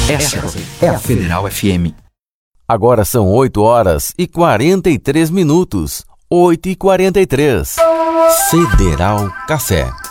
Essa é a Federal FM. Agora são 8h43. 8h43. Federal Café.